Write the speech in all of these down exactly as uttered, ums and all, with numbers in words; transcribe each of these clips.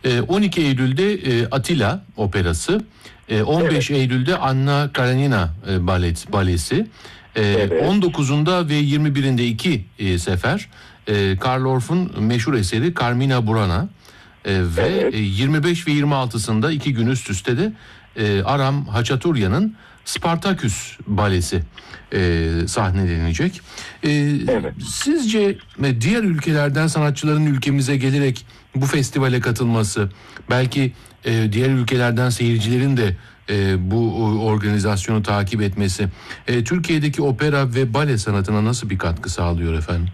on iki Eylül'de Atilla Operası, on beş evet. Eylül'de Anna Karenina balet, balesi, evet. on dokuzunda ve yirmi birinde iki sefer Karl Orff'un meşhur eseri Carmina Burana, ve evet. yirmi beş ve yirmi altısında iki gün üst üste de Aram Haçaturya'nın Spartaküs balesi e, sahnelenecek. E, evet. Sizce diğer ülkelerden sanatçıların ülkemize gelerek bu festivale katılması, belki e, diğer ülkelerden seyircilerin de e, bu organizasyonu takip etmesi, e, Türkiye'deki opera ve bale sanatına nasıl bir katkı sağlıyor efendim?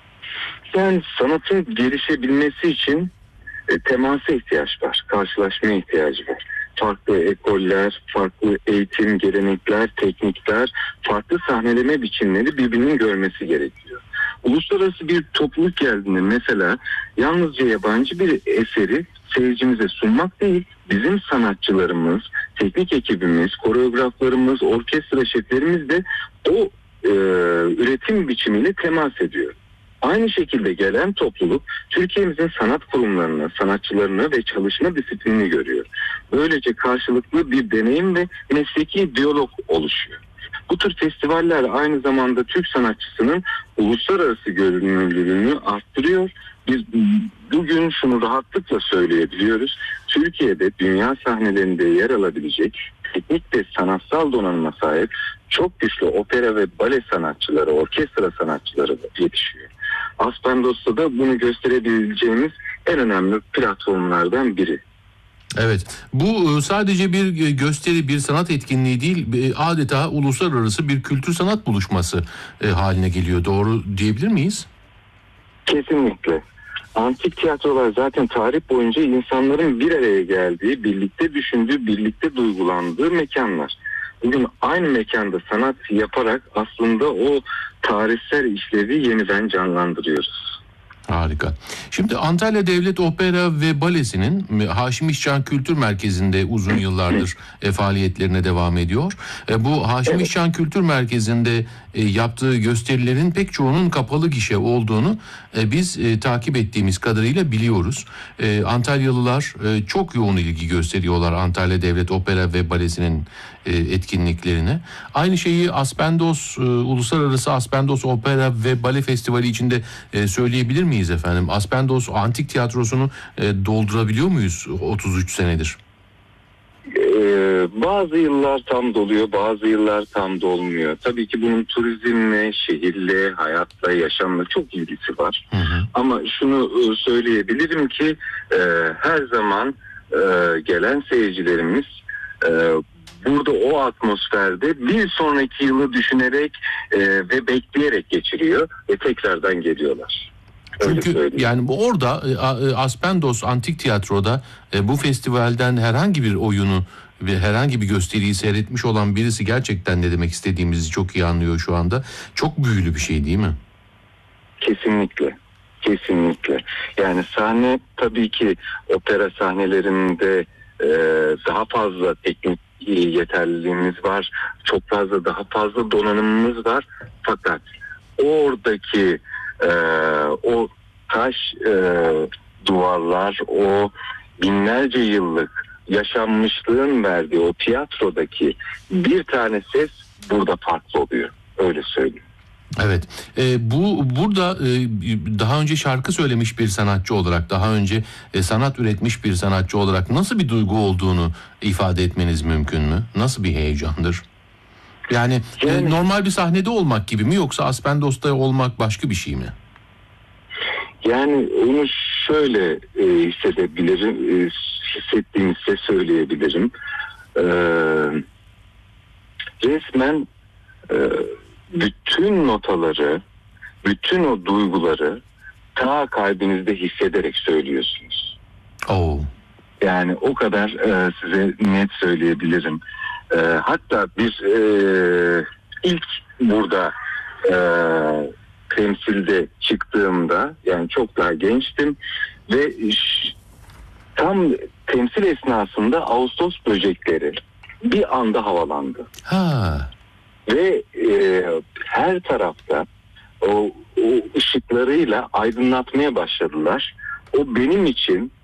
Yani sanatın gelişebilmesi için e, temasa ihtiyaç var, karşılaşmaya ihtiyacı var. Farklı ekoller, farklı eğitim, gelenekler, teknikler, farklı sahneleme biçimleri birbirinin görmesi gerekiyor. Uluslararası bir topluluk geldiğinde mesela yalnızca yabancı bir eseri seyircimize sunmak değil, bizim sanatçılarımız, teknik ekibimiz, koreograflarımız, orkestra şeflerimiz de o e, üretim biçimiyle temas ediyor. Aynı şekilde gelen topluluk Türkiye'mizin sanat kurumlarını, sanatçılarını ve çalışma disiplinini görüyor. Böylece karşılıklı bir deneyim ve mesleki diyalog oluşuyor. Bu tür festivaller aynı zamanda Türk sanatçısının uluslararası görünürlüğünü arttırıyor. Biz bugün şunu rahatlıkla söyleyebiliyoruz. Türkiye'de dünya sahnelerinde yer alabilecek teknik ve sanatsal donanıma sahip çok güçlü opera ve bale sanatçıları, orkestra sanatçıları yetişiyor. Aspendos'ta da bunu gösterebileceğimiz en önemli platformlardan biri. Evet, bu sadece bir gösteri, bir sanat etkinliği değil, adeta uluslararası bir kültür sanat buluşması haline geliyor. Doğru diyebilir miyiz? Kesinlikle. Antik tiyatrolar zaten tarih boyunca insanların bir araya geldiği, birlikte düşündüğü, birlikte duygulandığı mekanlar. Bugün aynı mekanda sanat yaparak aslında o tarihsel işlevi yeniden canlandırıyoruz. Harika. Şimdi Antalya Devlet Opera ve Balesi'nin Haşim İşcan Kültür Merkezi'nde uzun yıllardır e, faaliyetlerine devam ediyor. E, bu Haşim evet. İşcan Kültür Merkezi'nde e, yaptığı gösterilerin pek çoğunun kapalı gişe olduğunu e, biz e, takip ettiğimiz kadarıyla biliyoruz. E, Antalyalılar e, çok yoğun ilgi gösteriyorlar Antalya Devlet Opera ve Balesi'nin e, etkinliklerine. Aynı şeyi Aspendos, e, Uluslararası Aspendos Opera ve Bale Festivali içinde e, söyleyebilir miyiz efendim? Aspendos Antik Tiyatrosu'nu e, doldurabiliyor muyuz otuz üç senedir? Ee, bazı yıllar tam doluyor, bazı yıllar tam dolmuyor. Tabii ki bunun turizmle, şehirle, hayatla, yaşamla çok ilgisi var. Hı hı. Ama şunu söyleyebilirim ki e, her zaman e, gelen seyircilerimiz e, burada o atmosferde bir sonraki yılı düşünerek e, ve bekleyerek geçiriyor ve tekrardan geliyorlar. Çünkü yani bu orada Aspendos Antik Tiyatro'da bu festivalden herhangi bir oyunu ve herhangi bir gösteriyi seyretmiş olan birisi gerçekten ne demek istediğimizi çok iyi anlıyor şu anda. Çok büyülü bir şey değil mi? Kesinlikle. Kesinlikle. Yani sahne tabii ki opera sahnelerinde e, daha fazla teknik yeterliliğimiz var. Çok fazla daha fazla donanımımız var. Fakat oradaki Ee, o taş e, duvarlar, o binlerce yıllık yaşanmışlığın verdiği o tiyatrodaki bir tane ses burada farklı oluyor. Öyle söyleyeyim. Evet. E, bu burada e, daha önce şarkı söylemiş bir sanatçı olarak, daha önce e, sanat üretmiş bir sanatçı olarak nasıl bir duygu olduğunu ifade etmeniz mümkün mü? Nasıl bir heyecandır? Yani, yani e, normal bir sahnede olmak gibi mi, yoksa Aspendos'ta olmak başka bir şey mi? Yani onu şöyle e, hissedebilirim, e, hissettiğimi size söyleyebilirim. E, resmen e, bütün notaları, bütün o duyguları ta kalbinizde hissederek söylüyorsunuz. Oh. Yani o kadar e, size net söyleyebilirim. E, hatta bir e, ilk burada e, temsilde çıktığımda, yani çok daha gençtim ve ş, tam temsil esnasında Ağustos böcekleri bir anda havalandı. Ha. Ve e, her tarafta o, o ışıklarıyla aydınlatmaya başladılar. O benim için